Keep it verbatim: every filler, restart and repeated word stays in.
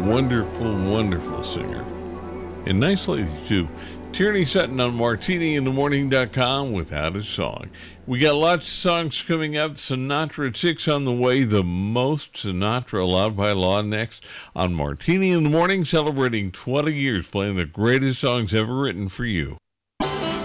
Wonderful, wonderful singer. And nice lady, too. Tierney Sutton on martini in the morning dot com without a song. We got lots of songs coming up. Sinatra at six on the way. The Most Sinatra Allowed by Law next on Martini in the Morning, celebrating twenty years playing the greatest songs ever written for you.